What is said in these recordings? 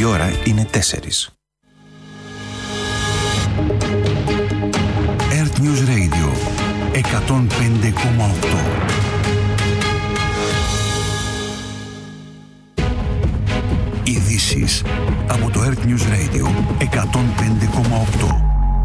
ώρα είναι 4. Earth News Radio 105,8. Ειδήσεις από το Earth News Radio 105,8.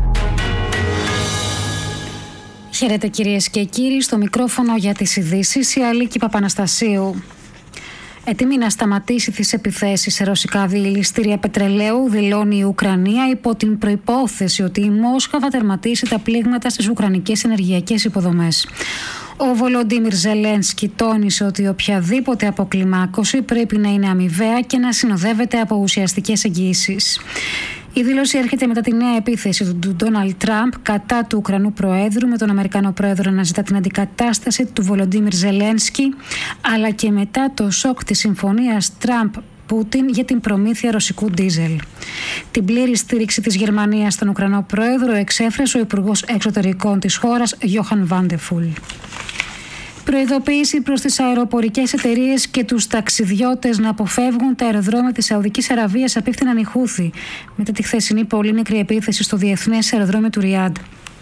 Χαίρετε κυρίες και κύριοι, στο μικρόφωνο για τις ειδήσεις η Αλίκη Παπαναστασίου. Έτοιμη να σταματήσει τις επιθέσεις σε ρωσικά διελιστήρια πετρελαίου, δηλώνει η Ουκρανία υπό την προϋπόθεση ότι η Μόσχα θα τερματίσει τα πλήγματα στις ουκρανικές ενεργειακές υποδομές. Ο Βολοντίμιρ Ζελένσκι τόνισε ότι οποιαδήποτε αποκλιμάκωση πρέπει να είναι αμοιβαία και να συνοδεύεται από ουσιαστικές εγγυήσεις. Η δήλωση έρχεται μετά τη νέα επίθεση του Ντόναλντ Τραμπ κατά του Ουκρανού Προέδρου, με τον Αμερικανό Πρόεδρο να ζητά την αντικατάσταση του Βολοντίμιρ Ζελένσκι, αλλά και μετά το σοκ της συμφωνίας Τραμπ-Πούτιν για την προμήθεια ρωσικού ντίζελ. Την πλήρη στήριξη της Γερμανίας στον Ουκρανό Πρόεδρο εξέφρασε ο Υπουργός Εξωτερικών της χώρας, Γιόχαν Βάντεφουλ. Προειδοποίηση προς τις αεροπορικές εταιρείες και τους ταξιδιώτες να αποφεύγουν τα αεροδρόμια της Σαουδικής Αραβίας, απίφθηναν οι Χούθι μετά τη χθεσινή πολύ νεκρή επίθεση στο διεθνές αεροδρόμιο του Ριάντ.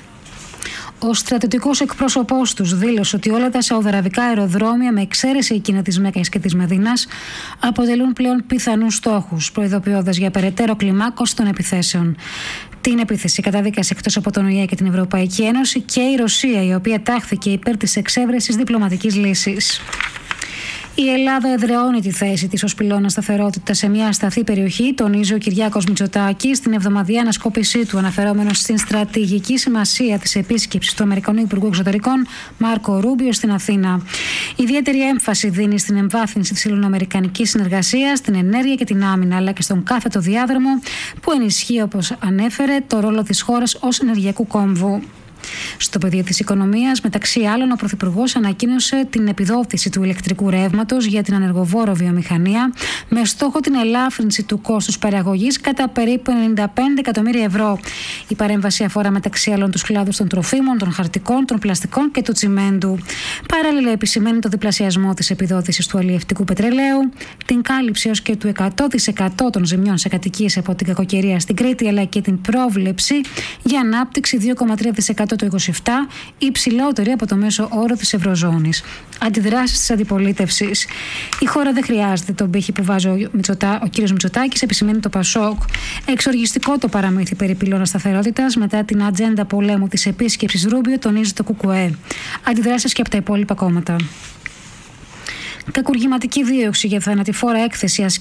Ο στρατιωτικός εκπρόσωπός τους δήλωσε ότι όλα τα σαουδαραβικά αεροδρόμια, με εξαίρεση εκείνα της Μέκκας και της Μεδίνας, αποτελούν πλέον πιθανούς στόχους, προειδοποιώντας για περαιτέρω κλιμάκωση των επιθέσεων. Την επίθεση καταδίκασε εκτός από τον ΟΗΕ και την Ευρωπαϊκή Ένωση και η Ρωσία, η οποία τάχθηκε υπέρ της εξέβρεσης διπλωματικής λύσης. Η Ελλάδα εδραιώνει τη θέση της ως πυλώνα σταθερότητα σε μια ασταθή περιοχή, τονίζει ο Κυριάκος Μητσοτάκης στην εβδομαδιαία ανασκόπησή του, αναφερόμενος στην στρατηγική σημασία της επίσκεψης του Αμερικανού Υπουργού Εξωτερικών Μάρκο Ρούμπιο στην Αθήνα. Ιδιαίτερη έμφαση δίνει στην εμβάθυνση της ελληνοαμερικανικής συνεργασίας, στην ενέργεια και την άμυνα, αλλά και στον κάθετο διάδρομο που ενισχύει, όπως ανέφερε, το ρόλο της χώρας ως ενεργειακού κόμβου. Στο πεδίο της οικονομίας, μεταξύ άλλων, ο Πρωθυπουργός ανακοίνωσε την επιδότηση του ηλεκτρικού ρεύματος για την ανεργοβόρο βιομηχανία, με στόχο την ελάφρυνση του κόστους παραγωγής κατά περίπου 95 εκατομμύρια ευρώ. Η παρέμβαση αφορά μεταξύ άλλων τους κλάδους των τροφίμων, των χαρτικών, των πλαστικών και του τσιμέντου. Παράλληλα, επισημαίνει το διπλασιασμό της επιδότησης του αλλιευτικού πετρελαίου, την κάλυψη έως και του 100% των ζημιών σε κατοικίες από την κακοκαιρία στην Κρήτη, αλλά και την πρόβλεψη για ανάπτυξη 2,3% το 2027, υψηλότερη από το μέσο όρο της Ευρωζώνης. Αντιδράσεις της αντιπολίτευσης. Η χώρα δεν χρειάζεται τον πύχη που βάζει ο κύριος Μητσοτάκης, επισημαίνει το Πασόκ. Εξοργιστικό το παραμύθι περί πυλώνα σταθερότητας μετά την ατζέντα πολέμου της επίσκεψης Ρούμπιο, τονίζει το ΚΚΕ. Αντιδράσεις και από τα υπόλοιπα κόμματα. Κακουργηματική δίωξη για θανατηφόρα έκθεση